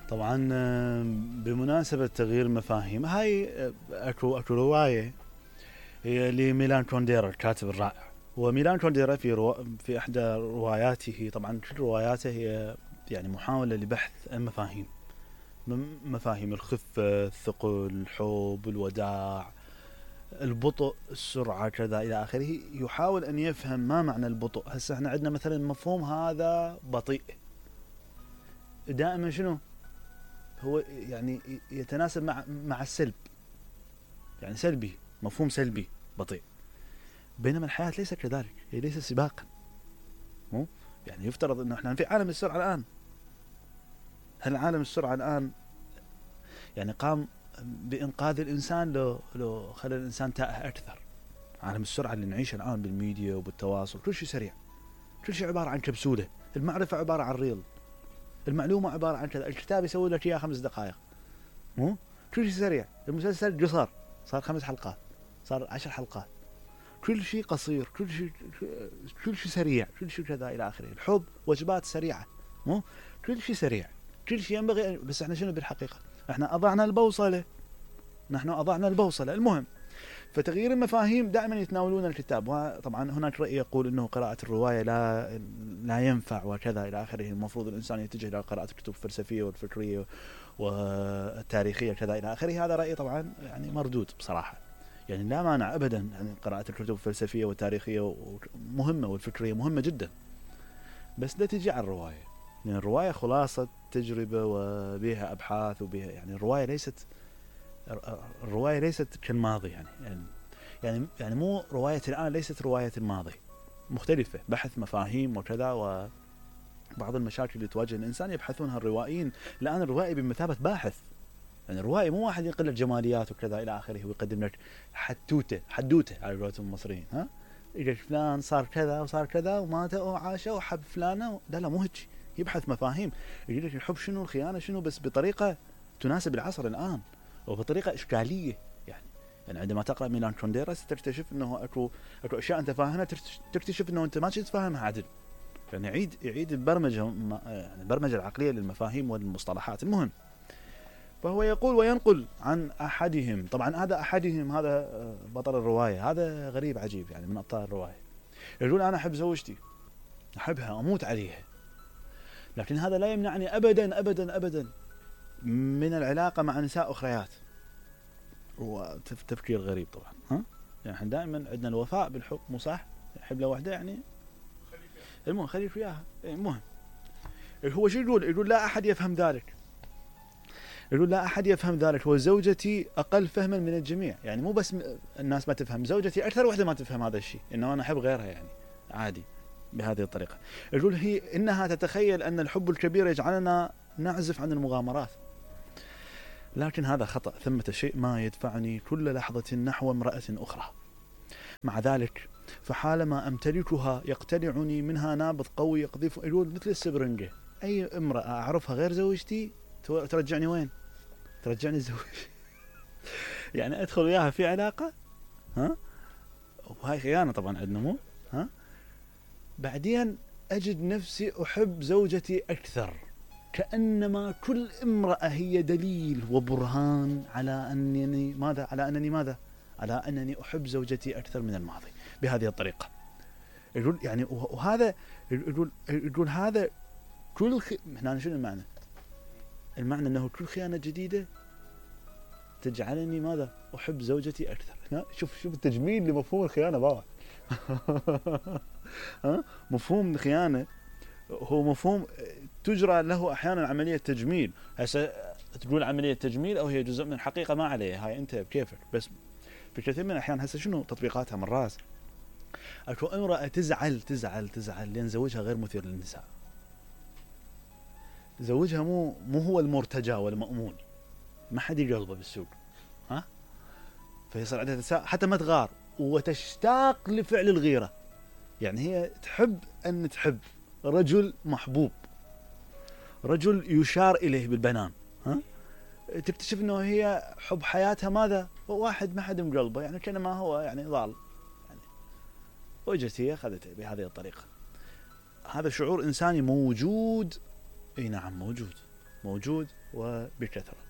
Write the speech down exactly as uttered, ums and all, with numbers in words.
طبعا آه، بمناسبة تغيير المفاهيم، هاي آه، اكو اكو رواية هي لميلان كونديرا الكاتب الرائع. وميلان كونديرا في رو... في احدى رواياته، طبعا كل رواياته هي يعني محاولة لبحث المفاهيم، م- مفاهيم الخفة، الثقل، الحب، الوداع، البطء، السرعة، كذا إلى آخره. يحاول أن يفهم ما معنى البطء. هسه احنا عندنا مثلا مفهوم هذا بطيء، دائما شنو هو؟ يعني يتناسب مع مع السلب، يعني سلبي، مفهوم سلبي بطيء. بينما الحياة ليست كذلك، هي ليست سباقا. مو يعني يفترض انه احنا في عالم السرعة الآن. هل عالم السرعة الآن يعني قام بإنقاذ الإنسان لو لو خلى الإنسان تائه أكثر؟ عالم السرعة اللي نعيشه الآن بالميديا وبالتواصل، كل شيء سريع، كل شيء عبارة عن كبسولة، المعرفة عبارة عن ريل، المعلومة عبارة عن كذا، الكتاب يسوي لك إياه خمس دقائق. مو كل شيء سريع، المسلسل قصر، صار خمس حلقات، صار عشر حلقات، كل شيء قصير، كل شيء كل شيء سريع، كل شيء كذا إلى آخره. الحب وجبات سريعة، مو كل شيء سريع، كل شيء ينبغي. بس احنا شنو بالحقيقة؟ احنا أضعنا البوصلة، نحن أضعنا البوصلة. المهم، فتغيير المفاهيم دائما يتناولون الكتاب. وطبعا هناك رأي يقول انه قراءة الرواية لا لا ينفع وكذا الى اخره، المفروض الانسان يتجه الى قراءة الكتب الفلسفية والفكرية والتاريخية كذا الى اخره. هذا رأي طبعا يعني مردود بصراحة. يعني لا مانع ابدا يعني قراءة الكتب الفلسفية والتاريخية مهمة، والفكرية مهمة جدا، بس لا تجي على الرواية. يعني الرواية خلاصة تجربة وبها ابحاث وبها، يعني الرواية ليست الرواية ليست كالماضي. يعني يعني يعني, يعني مو رواية الآن ليست رواية الماضي، مختلفة، بحث مفاهيم وكذا. وبعض المشاكل اللي تواجه الإنسان يبحثونها الروائيين. الآن الروائي بمثابة باحث. يعني الروائي مو واحد ينقل لك جماليات وكذا إلى آخره ويقدم لك حتوتة حدوتة على قولتهم المصريين، ها إذا فلان صار كذا وصار كذا ومات وعاش وحب فلانة. لا لا، مو هيك. يبحث مفاهيم، يقول لك الحب شنو، الخيانة شنو، بس بطريقة تناسب العصر الآن وبطريقة إشكالية. يعني يعني عندما تقرأ ميلان كونديرا تكتشف أنه أكو أكو أشياء أنت فاهمها، تكتشف أنه أنت ما كنت فاهمها عدل. يعني يعيد يعيد البرمجة، يعني البرمجة العقلية للمفاهيم والمصطلحات. المهم، فهو يقول وينقل عن أحدهم. طبعا هذا أحدهم هذا بطل الرواية، هذا غريب عجيب يعني من أبطال الرواية. يقول أنا أحب زوجتي، أحبها أموت عليها، لكن هذا لا يمنعني أبدا أبدا أبدا من العلاقة مع نساء أخريات. وتفكير غريب طبعا، ها يعني احنا دائما عندنا الوفاء بالحب، مو صح؟ يحب له وحده يعني المهم خليك وياها. المهم، هو شو يقول؟ يقول لا أحد يفهم ذلك، يقول لا أحد يفهم ذلك، وزوجتي أقل فهما من الجميع. يعني مو بس الناس ما تفهم، زوجتي أكثر وحدة ما تفهم هذا الشيء، إنه أنا أحب غيرها يعني عادي بهذه الطريقة. يقول هي إنها تتخيل أن الحب الكبير يجعلنا نعزف عن المغامرات، لكن هذا خطأ. ثمة شيء ما يدفعني كل لحظة نحو امرأة أخرى. مع ذلك فحالما أمتلكها يقتلعني منها نابض قوي يقذف. يقول مثل السبرنجة، أي امرأة أعرفها غير زوجتي ترجعني وين؟ ترجعني زوج. يعني أدخل وياها في علاقة، ها، وهاي خيانة طبعا عندنا، مو ها. بعدين أجد نفسي أحب زوجتي أكثر، كأنما كل امرأة هي دليل وبرهان على أنني ماذا، على أنني ماذا، على أنني أحب زوجتي أكثر من الماضي بهذه الطريقة. يقول يعني وهذا يقول يقول هذا كل خ... هنا شنو المعنى؟ المعنى أنه كل خيانة جديدة تجعلني ماذا، أحب زوجتي أكثر. شوف شوف التجميل لمفهوم الخيانة بابا. ها، مفهوم الخيانة هو مفهوم تجرى له أحيانا عملية تجميل. هسه تقول عملية تجميل أو هي جزء من الحقيقة ما عليه، هاي أنت بكيفك. بس في كثير من الأحيان هسه شنو تطبيقاتها من راس، أكو امرأة تزعل تزعل تزعل لأن زوجها غير مثير للنساء، زوجها مو مو هو المرتجى والمأمون، ما حد يقلبه بالسوق، ها. فيصير عندها تساءل حتى ما تغار، وتشتاق لفعل الغيرة. يعني هي تحب أن تحب رجل محبوب، رجل يشار إليه بالبنان، ها. تكتشف أنه هي حب حياتها ماذا، واحد ما حد مقلبه، يعني كأنما هو يعني ضال يعني. وجت هي أخذته بهذه الطريقة. هذا شعور إنساني موجود، اي نعم موجود موجود وبكثرة.